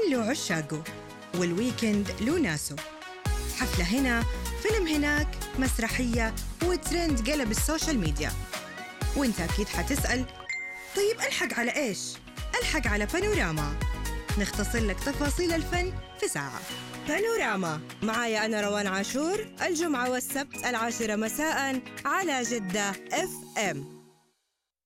الفن له عشاقه، والويكند له ناسه. حفلة هنا، فيلم هناك، مسرحية، وترند قلب السوشيال ميديا. وانت أكيد حتسأل، طيب ألحق على إيش؟ ألحق على بانوراما، نختصر لك تفاصيل الفن في ساعة. بانوراما معايا أنا روان عاشور، الجمعة والسبت 10 مساء على جدة FM.